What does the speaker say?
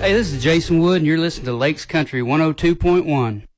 Hey, this is Jason Wood, and you're listening to Lakes Country 102.1.